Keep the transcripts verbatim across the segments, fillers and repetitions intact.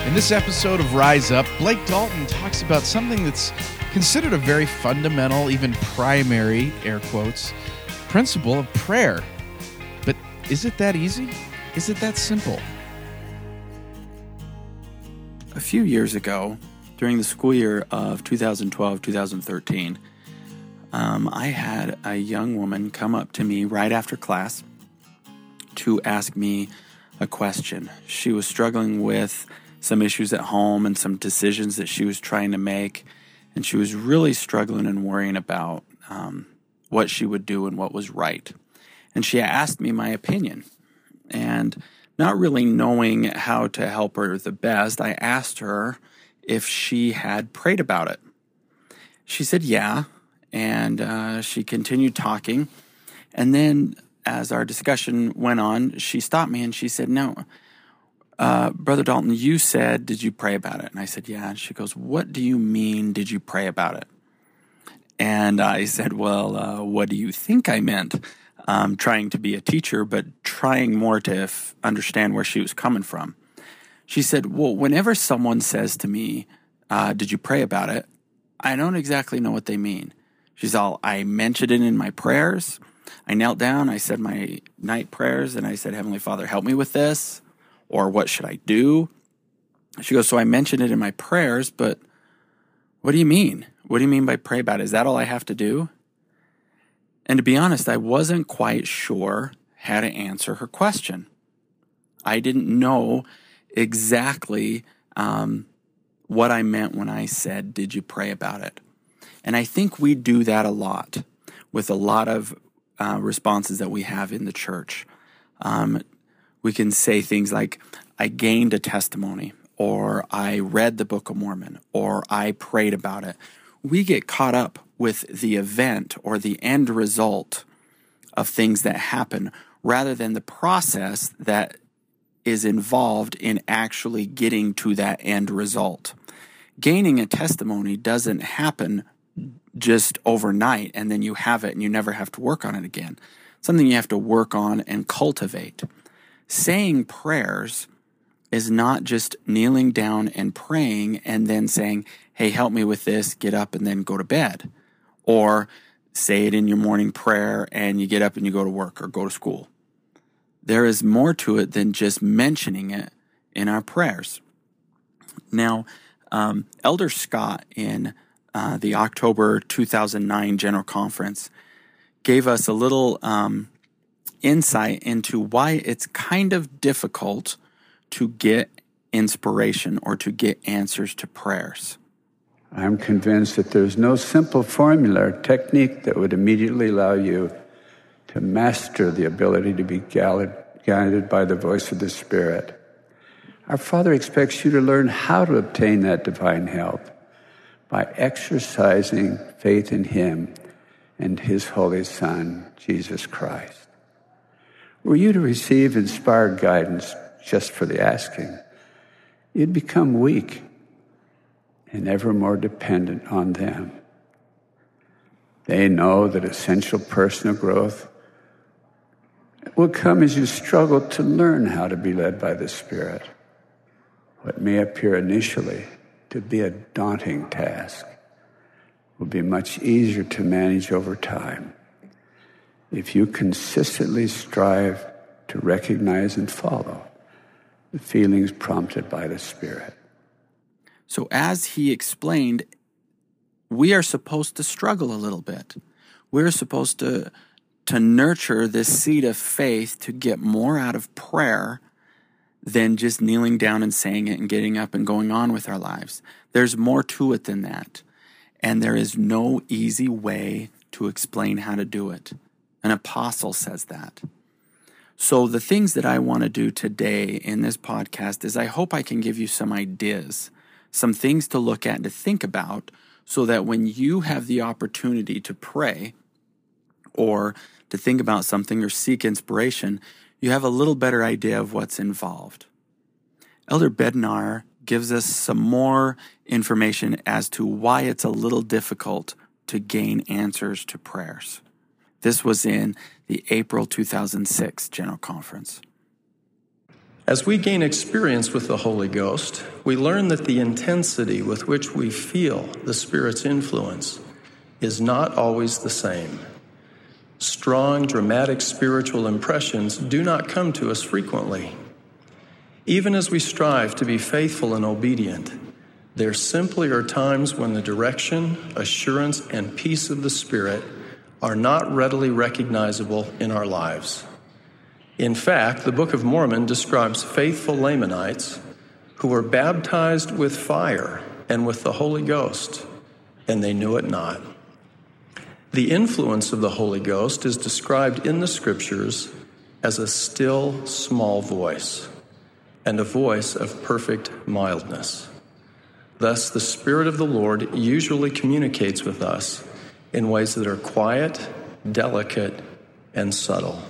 In this episode of Rise Up, Blake Dalton talks about something that's considered a very fundamental, even primary, air quotes, principle of prayer. But is it that easy? Is it that simple? A few years ago, during the school year of two thousand twelve two thousand thirteen, um, I had a young woman come up to me right after class to ask me a question. She was struggling with some issues at home and some decisions that she was trying to make, and she was really struggling and worrying about um, what she would do and what was right. And she asked me my opinion, and not really knowing how to help her the best, I asked her if she had prayed about it. She said yeah, and uh, she continued talking, and then as our discussion went on, she stopped me and she said, no, Uh, Brother Dalton, you said, did you pray about it? And I said, yeah. And she goes, what do you mean, did you pray about it? And I said, well, uh, what do you think I meant? Um, trying to be a teacher, but trying more to f- understand where she was coming from. She said, well, whenever someone says to me, uh, did you pray about it? I don't exactly know what they mean. She's all, I mentioned it in my prayers. I knelt down, I said my night prayers, and I said, Heavenly Father, help me with this. Or what should I do? She goes, so I mentioned it in my prayers, but what do you mean? What do you mean by pray about it? Is that all I have to do? And to be honest, I wasn't quite sure how to answer her question. I didn't know exactly um, what I meant when I said, did you pray about it? And I think we do that a lot with a lot of uh, responses that we have in the church. Um, We can say things like, I gained a testimony, or I read the Book of Mormon, or I prayed about it. We get caught up with the event or the end result of things that happen rather than the process that is involved in actually getting to that end result. Gaining a testimony doesn't happen just overnight and then you have it and you never have to work on it again. Something you have to work on and cultivate. Saying prayers is not just kneeling down and praying and then saying, hey, help me with this, get up and then go to bed. Or say it in your morning prayer and you get up and you go to work or go to school. There is more to it than just mentioning it in our prayers. Now, um, Elder Scott in uh, the October two thousand nine General Conference gave us a little um insight into why it's kind of difficult to get inspiration or to get answers to prayers. I'm convinced that there's no simple formula or technique that would immediately allow you to master the ability to be guided by the voice of the Spirit. Our Father expects you to learn how to obtain that divine help by exercising faith in Him and His Holy Son, Jesus Christ. Were you to receive inspired guidance just for the asking, you'd become weak and ever more dependent on them. They know that essential personal growth will come as you struggle to learn how to be led by the Spirit. What may appear initially to be a daunting task will be much easier to manage over time if you consistently strive to recognize and follow the feelings prompted by the Spirit. So as he explained, we are supposed to struggle a little bit. We're supposed to, to nurture this seed of faith to get more out of prayer than just kneeling down and saying it and getting up and going on with our lives. There's more to it than that. And there is no easy way to explain how to do it. An apostle says that. So the things that I want to do today in this podcast is I hope I can give you some ideas, some things to look at and to think about so that when you have the opportunity to pray or to think about something or seek inspiration, you have a little better idea of what's involved. Elder Bednar gives us some more information as to why it's a little difficult to gain answers to prayers. This was in the April two thousand six General Conference. As we gain experience with the Holy Ghost, we learn that the intensity with which we feel the Spirit's influence is not always the same. Strong, dramatic spiritual impressions do not come to us frequently. Even as we strive to be faithful and obedient, there simply are times when the direction, assurance, and peace of the Spirit are not readily recognizable in our lives. In fact, the Book of Mormon describes faithful Lamanites who were baptized with fire and with the Holy Ghost, and they knew it not. The influence of the Holy Ghost is described in the Scriptures as a still, small voice, and a voice of perfect mildness. Thus, the Spirit of the Lord usually communicates with us in ways that are quiet, delicate, and subtle.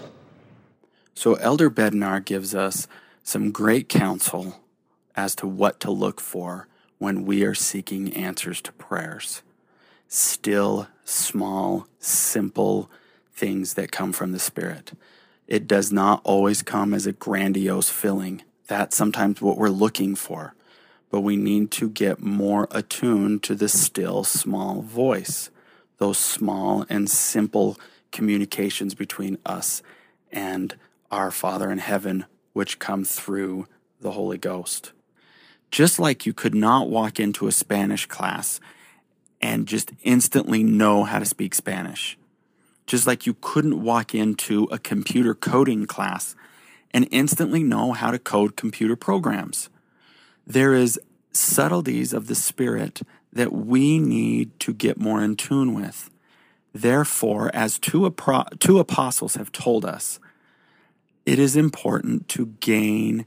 So Elder Bednar gives us some great counsel as to what to look for when we are seeking answers to prayers. Still, small, simple things that come from the Spirit. It does not always come as a grandiose feeling. That's sometimes what we're looking for. But we need to get more attuned to the still, small voice. Those small and simple communications between us and our Father in heaven, which come through the Holy Ghost. Just like you could not walk into a Spanish class and just instantly know how to speak Spanish. Just like you couldn't walk into a computer coding class and instantly know how to code computer programs. There is subtleties of the Spirit that we need to get more in tune with. Therefore, as two, apro- two apostles have told us, it is important to gain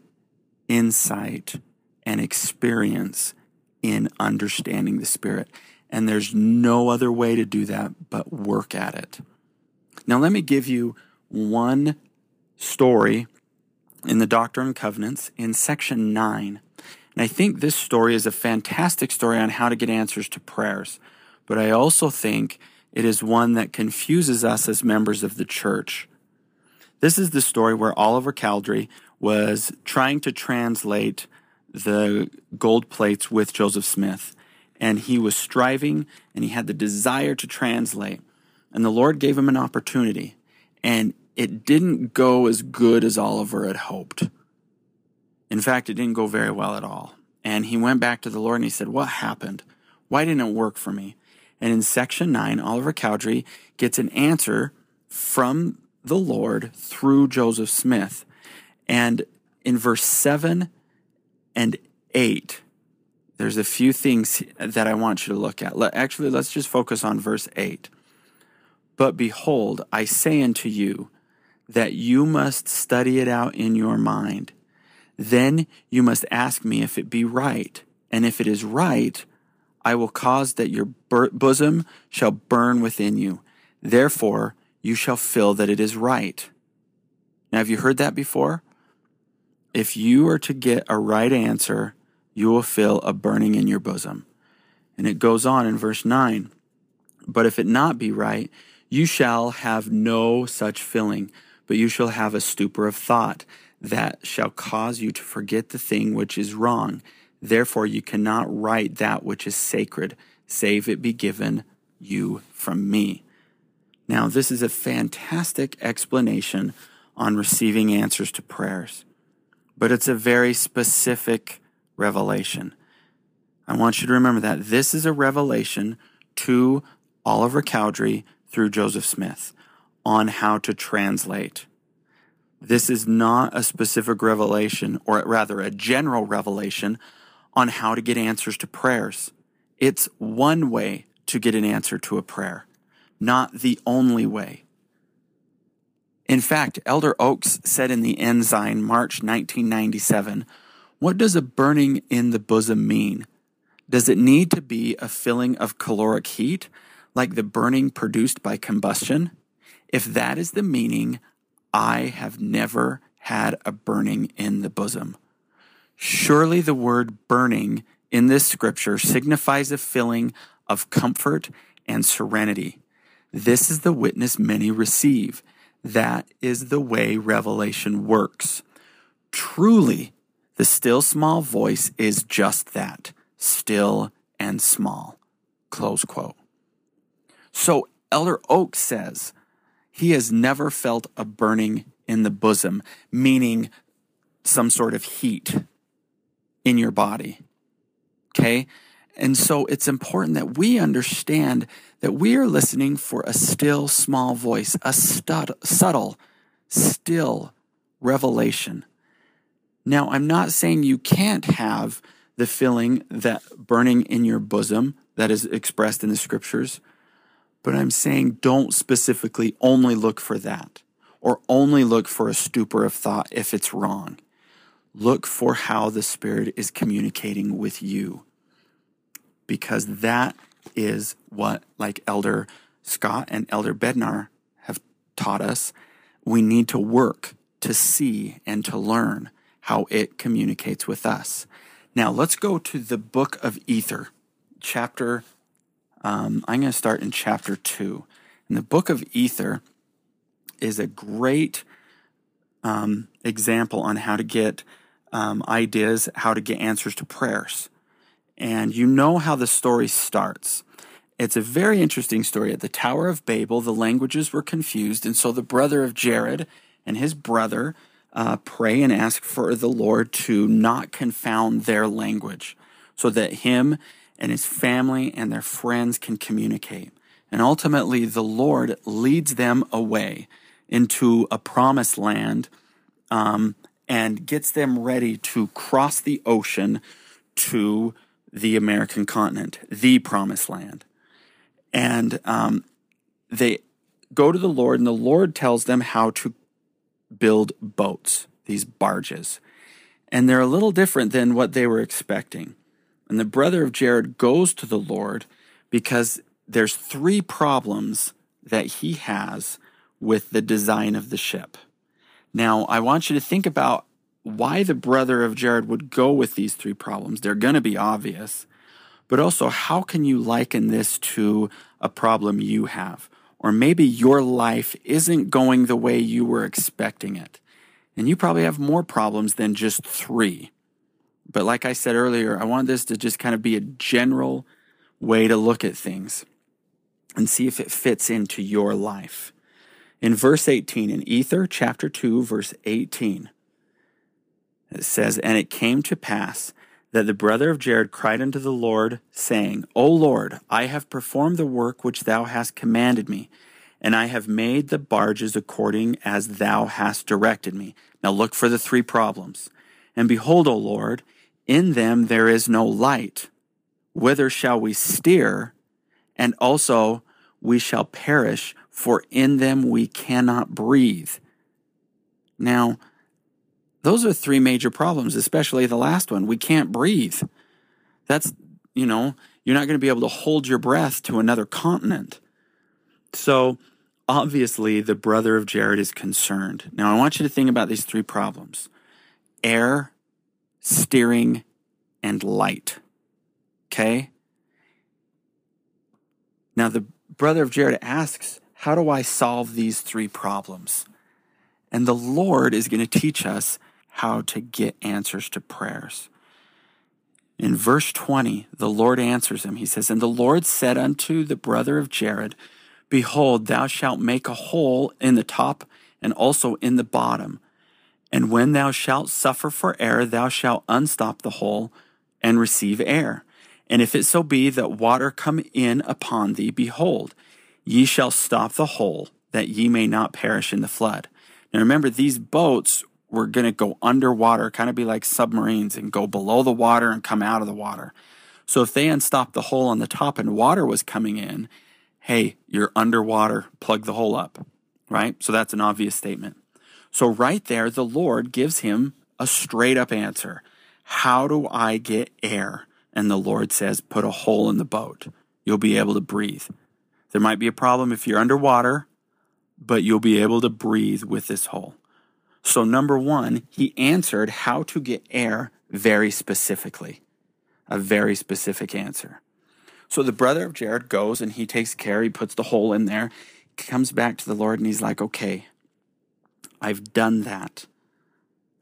insight and experience in understanding the Spirit. And there's no other way to do that but work at it. Now, let me give you one story in the Doctrine and Covenants in section nine. And I think this story is a fantastic story on how to get answers to prayers. But I also think it is one that confuses us as members of the church. This is the story where Oliver Cowdery was trying to translate the gold plates with Joseph Smith. And he was striving, and he had the desire to translate. And the Lord gave him an opportunity. And it didn't go as good as Oliver had hoped. In fact, it didn't go very well at all. And he went back to the Lord and he said, what happened? Why didn't it work for me? And in section nine, Oliver Cowdery gets an answer from the Lord through Joseph Smith. And in verse seven and eight, there's a few things that I want you to look at. Actually, let's just focus on verse eight. But behold, I say unto you that you must study it out in your mind. Then you must ask me if it be right. And if it is right, I will cause that your bosom shall burn within you. Therefore, you shall feel that it is right. Now, have you heard that before? If you are to get a right answer, you will feel a burning in your bosom. And it goes on in verse nine. But if it not be right, you shall have no such feeling, but you shall have a stupor of thought that shall cause you to forget the thing which is wrong. Therefore you cannot write that which is sacred, save it be given you from me. Now, this is a fantastic explanation on receiving answers to prayers, but it's a very specific revelation. I want you to remember that this is a revelation to Oliver Cowdery through Joseph Smith on how to translate. This is not a specific revelation, or rather a general revelation on how to get answers to prayers. It's one way to get an answer to a prayer, not the only way. In fact, Elder Oaks said in the Ensign, March nineteen ninety-seven, what does a burning in the bosom mean? Does it need to be a feeling of caloric heat, like the burning produced by combustion? If that is the meaning, I have never had a burning in the bosom. Surely the word burning in this scripture signifies a feeling of comfort and serenity. This is the witness many receive. That is the way revelation works. Truly, the still small voice is just that, still and small, close quote. So Elder Oak says he has never felt a burning in the bosom, meaning some sort of heat in your body, okay? And so it's important that we understand that we are listening for a still small voice, a stud, subtle, still revelation. Now, I'm not saying you can't have the feeling that burning in your bosom that is expressed in the scriptures, but I'm saying don't specifically only look for that or only look for a stupor of thought if it's wrong. Look for how the Spirit is communicating with you, because that is what, like Elder Scott and Elder Bednar have taught us, we need to work to see and to learn how it communicates with us. Now, let's go to the book of Ether, chapter, um, I'm going to start in chapter two. And the book of Ether is a great um, example on how to get um, ideas, how to get answers to prayers. And you know how the story starts. It's a very interesting story. At the Tower of Babel, the languages were confused, and so the brother of Jared and his brother uh, pray and ask for the Lord to not confound their language so that him and his family and their friends can communicate. And ultimately, the Lord leads them away into a promised land um, and gets them ready to cross the ocean to the American continent, the promised land. And um, they go to the Lord, and the Lord tells them how to build boats, these barges. And they're a little different than what they were expecting. And the brother of Jared goes to the Lord because there's three problems that he has with the design of the ship. Now, I want you to think about why the brother of Jared would go with these three problems. They're going to be obvious. But also, how can you liken this to a problem you have? Or maybe your life isn't going the way you were expecting it. And you probably have more problems than just three. But like I said earlier, I want this to just kind of be a general way to look at things and see if it fits into your life. In verse eighteen, in Ether chapter two, verse eighteen, it says, "And it came to pass that the brother of Jared cried unto the Lord, saying, O Lord, I have performed the work which thou hast commanded me, and I have made the barges according as thou hast directed me." Now look for the three problems. "And behold, O Lord, in them there is no light. Whither shall we steer? And also we shall perish, for in them we cannot breathe." Now, those are three major problems, especially the last one. We can't breathe. That's, you know, you're not going to be able to hold your breath to another continent. So, obviously, the brother of Jared is concerned. Now, I want you to think about these three problems: air, steering, and light. Okay? Now, the brother of Jared asks, how do I solve these three problems? And the Lord is going to teach us how to get answers to prayers. In verse twenty, the Lord answers him. He says, "And the Lord said unto the brother of Jared, Behold, thou shalt make a hole in the top and also in the bottom. And when thou shalt suffer for air, thou shalt unstop the hole and receive air. And if it so be that water come in upon thee, behold, ye shall stop the hole, that ye may not perish in the flood." Now remember, these boats were going to go underwater, kind of be like submarines, and go below the water and come out of the water. So if they unstopped the hole on the top and water was coming in, hey, you're underwater, plug the hole up, right? So that's an obvious statement. So right there, the Lord gives him a straight up answer. How do I get air? And the Lord says, put a hole in the boat. You'll be able to breathe. There might be a problem if you're underwater, but you'll be able to breathe with this hole. So number one, he answered how to get air very specifically. A very specific answer. So the brother of Jared goes and he takes care, he puts the hole in there, comes back to the Lord and he's like, okay, I've done that.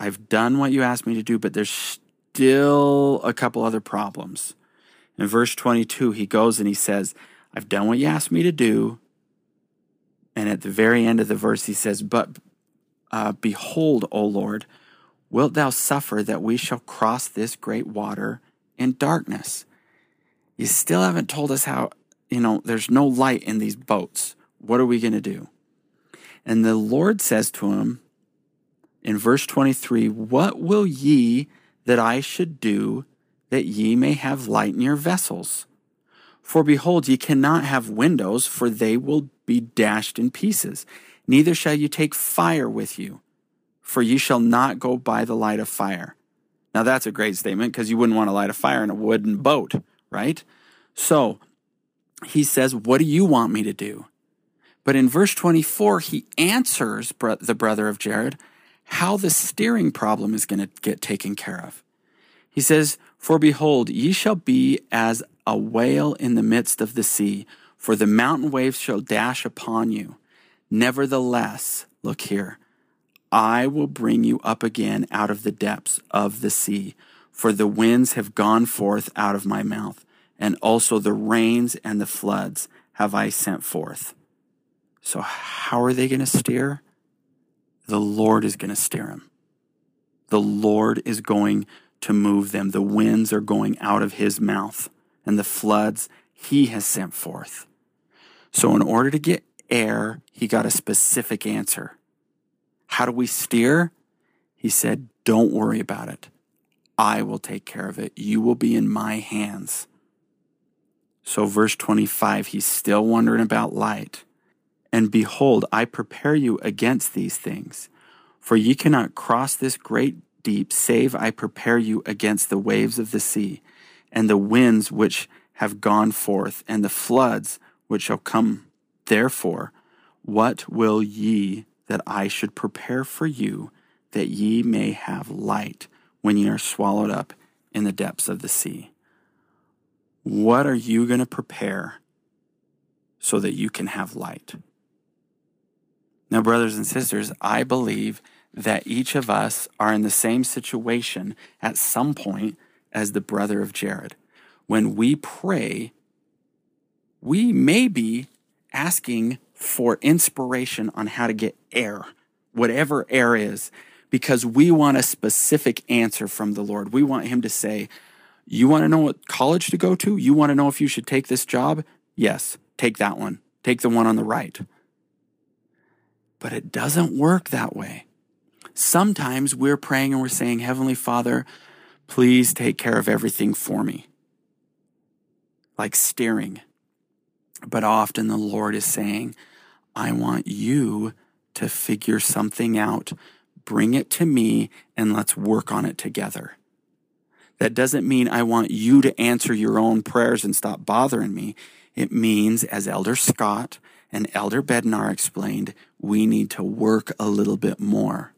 I've done what you asked me to do, but there's still a couple other problems. In verse twenty-two, he goes and he says, I've done what you asked me to do. And at the very end of the verse, he says, but uh, behold, O Lord, wilt thou suffer that we shall cross this great water in darkness? You still haven't told us how, you know, there's no light in these boats. What are we going to do? And the Lord says to him in verse twenty-three, what will ye that I should do that ye may have light in your vessels? For behold, ye cannot have windows, for they will be dashed in pieces. Neither shall you take fire with you, for ye shall not go by the light of fire. Now that's a great statement, because you wouldn't want to light a fire in a wooden boat, right? So he says, what do you want me to do? But in verse twenty-four, he answers the brother of Jared how the steering problem is going to get taken care of. He says, for behold, ye shall be as a whale in the midst of the sea, for the mountain waves shall dash upon you. Nevertheless, look here, I will bring you up again out of the depths of the sea, for the winds have gone forth out of my mouth, and also the rains and the floods have I sent forth. So how are they going to steer? The Lord is going to steer them. The Lord is going to move them. The winds are going out of his mouth, and the floods he has sent forth. So in order to get air, he got a specific answer. How do we steer? He said, don't worry about it. I will take care of it. You will be in my hands. So verse twenty-five, he's still wondering about light. And behold, I prepare you against these things, for ye cannot cross this great deep, save I prepare you against the waves of the sea, and the winds which have gone forth, and the floods which shall come. Therefore, what will ye that I should prepare for you, that ye may have light when ye are swallowed up in the depths of the sea? What are you going to prepare so that you can have light? Now, brothers and sisters, I believe that each of us are in the same situation at some point as the brother of Jared. When we pray, we may be asking for inspiration on how to get air, whatever air is, because we want a specific answer from the Lord. We want him to say, you want to know what college to go to? You want to know if you should take this job? Yes, take that one. Take the one on the right. But it doesn't work that way. Sometimes we're praying and we're saying, Heavenly Father, please take care of everything for me. Like steering. But often the Lord is saying, I want you to figure something out. Bring it to me and let's work on it together. That doesn't mean I want you to answer your own prayers and stop bothering me. It means, as Elder Scott and Elder Bednar explained, we need to work a little bit more.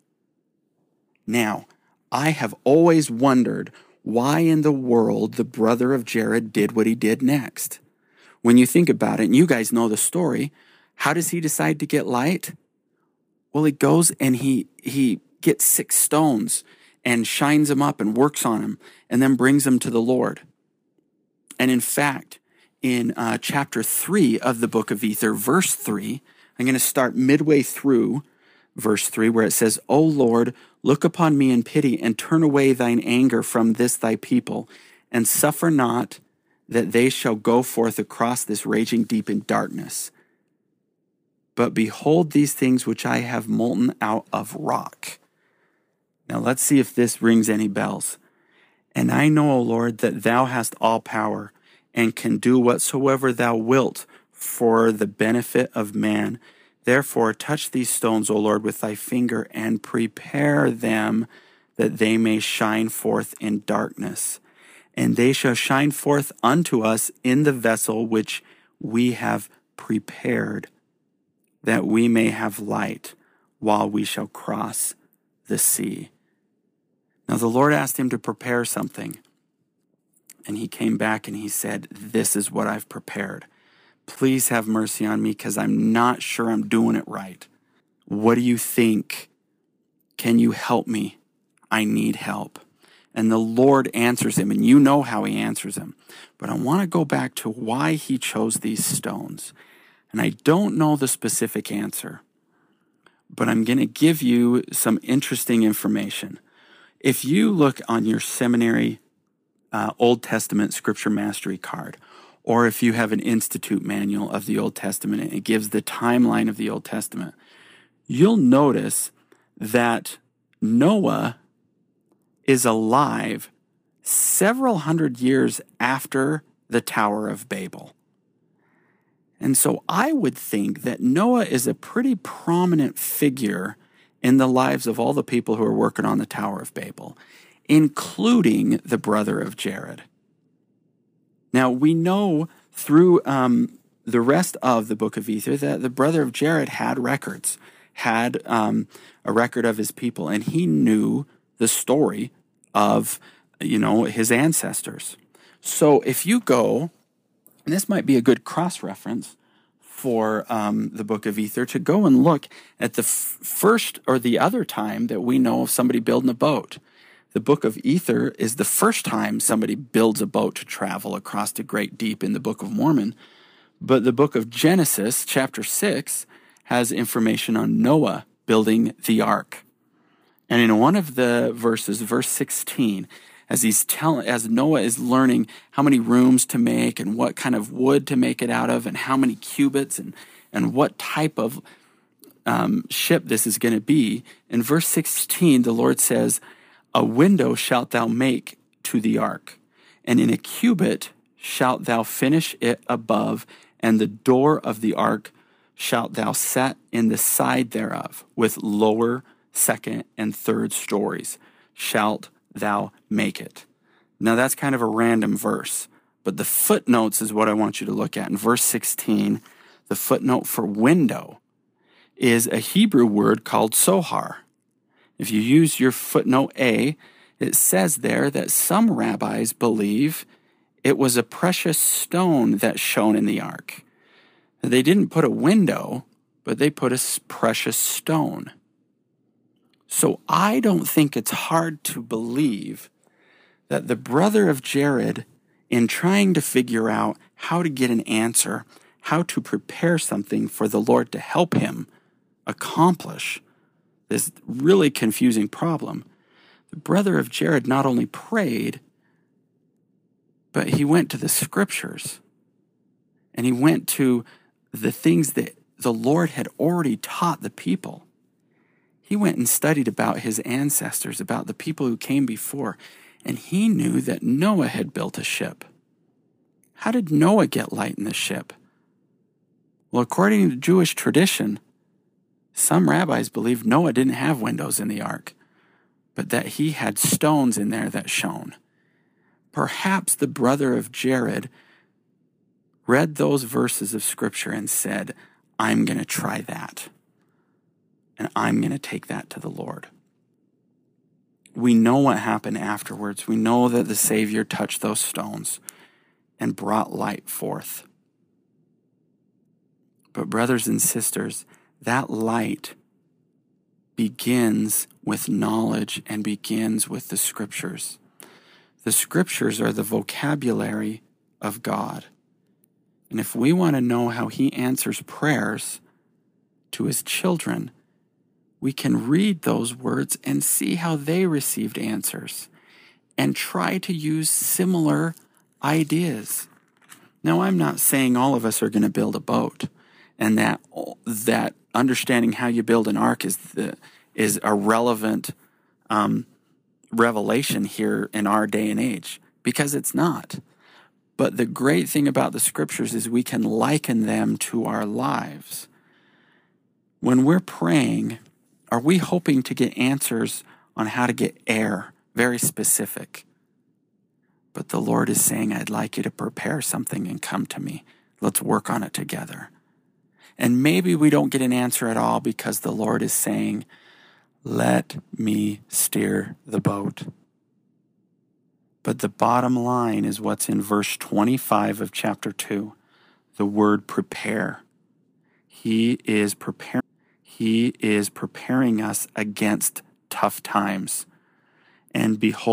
Now, I have always wondered why in the world the brother of Jared did what he did next. When you think about it, and you guys know the story, how does he decide to get light? Well, he goes and he he gets six stones and shines them up and works on them and then brings them to the Lord. And in fact, in uh, chapter three of the book of Ether, verse three, I'm going to start midway through verse three, where it says, O Lord, look upon me in pity and turn away thine anger from this thy people, and suffer not that they shall go forth across this raging deep in darkness. But behold these things which I have molten out of rock. Now let's see if this rings any bells. And I know, O Lord, that thou hast all power, and can do whatsoever thou wilt for the benefit of man. Therefore touch these stones, O Lord, with thy finger, and prepare them that they may shine forth in darkness. And they shall shine forth unto us in the vessel which we have prepared, that we may have light while we shall cross the sea. Now the Lord asked him to prepare something. And he came back and he said, this is what I've prepared. Please have mercy on me because I'm not sure I'm doing it right. What do you think? Can you help me? I need help. And the Lord answers him, and you know how he answers him. But I want to go back to why he chose these stones. And I don't know the specific answer, but I'm going to give you some interesting information. If you look on your seminary uh, Old Testament Scripture Mastery card, or if you have an Institute manual of the Old Testament and it gives the timeline of the Old Testament, you'll notice that Noah is alive several hundred years after the Tower of Babel. And so I would think that Noah is a pretty prominent figure in the lives of all the people who are working on the Tower of Babel, including the brother of Jared. Now, we know through um, the rest of the book of Ether that the brother of Jared had records, had um, a record of his people, and he knew the story of, you know, his ancestors. So if you go, and this might be a good cross-reference for um, the book of Ether, to go and look at the f- first or the other time that we know of somebody building a boat. The book of Ether is the first time somebody builds a boat to travel across the great deep in the Book of Mormon. But the book of Genesis, chapter six, has information on Noah building the ark. And in one of the verses, verse sixteen, as he's telling, as Noah is learning how many rooms to make and what kind of wood to make it out of and how many cubits and, and what type of um, ship this is going to be, in verse sixteen, the Lord says, "A window shalt thou make to the ark, and in a cubit shalt thou finish it above, and the door of the ark shalt thou set in the side thereof, with lower, second, and third stories shalt thou make it." Now that's kind of a random verse, but the footnotes is what I want you to look at. In verse sixteen, the footnote for window is a Hebrew word called sohar. If you use your footnote A, it says there that some rabbis believe it was a precious stone that shone in the ark. They didn't put a window, but they put a precious stone. So I don't think it's hard to believe that the brother of Jared, in trying to figure out how to get an answer, how to prepare something for the Lord to help him accomplish this really confusing problem, the brother of Jared not only prayed, but he went to the scriptures and he went to the things that the Lord had already taught the people. He went and studied about his ancestors, about the people who came before, and he knew that Noah had built a ship. How did Noah get light in the ship? Well, according to Jewish tradition, some rabbis believe Noah didn't have windows in the ark, but that he had stones in there that shone. Perhaps the brother of Jared read those verses of scripture and said, "I'm going to try that, and I'm going to take that to the Lord." We know what happened afterwards. We know that the Savior touched those stones and brought light forth. But brothers and sisters, that light begins with knowledge and begins with the scriptures. The scriptures are the vocabulary of God. And if we want to know how he answers prayers to his children, we can read those words and see how they received answers and try to use similar ideas. Now, I'm not saying all of us are going to build a boat and that that understanding how you build an ark is the is a relevant um, revelation here in our day and age, because it's not. But the great thing about the scriptures is we can liken them to our lives. When we're praying, are we hoping to get answers on how to get air, very specific? But the Lord is saying, "I'd like you to prepare something and come to me. Let's work on it together." And maybe we don't get an answer at all because the Lord is saying, "Let me steer the boat." But the bottom line is what's in verse twenty-five of chapter two, the word prepare. He is preparing, he is preparing us against tough times. and behold,